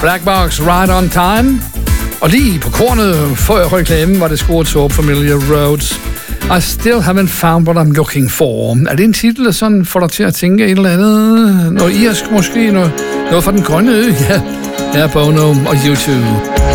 Black Box, Right on Time. Og lige på kornet, før reklamen, var det scoret så Familiar Roads. I still haven't found what I'm looking for. Er det en titel, der sådan får dig til at tænke et eller andet? Noget irsk måske? Noget fra den grønne ø? Ja, Bono og YouTube.